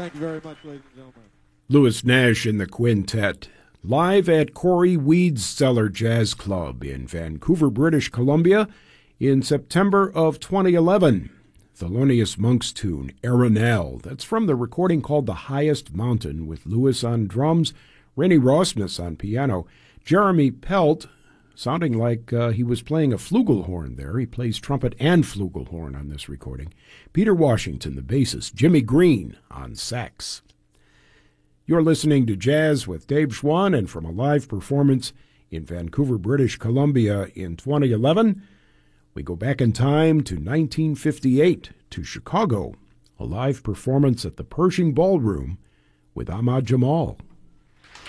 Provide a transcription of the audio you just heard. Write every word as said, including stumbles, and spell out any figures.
Thank you very much, ladies and gentlemen. Louis Nash and the Quintet, live at Corey Weed's Cellar Jazz Club in Vancouver, British Columbia, in September of twenty eleven. Thelonious Monk's tune, Arenelle. That's from the recording called The Highest Mountain, with Louis on drums, Rennie Rosmus on piano, Jeremy Pelt, sounding like uh, he was playing a flugelhorn there. He plays trumpet and flugelhorn on this recording. Peter Washington, the bassist, Jimmy Green on sax. You're listening to Jazz with Dave Schwann, and from a live performance in Vancouver, British Columbia in twenty eleven, we go back in time to nineteen fifty-eight, to Chicago, a live performance at the Pershing Ballroom with Ahmad Jamal.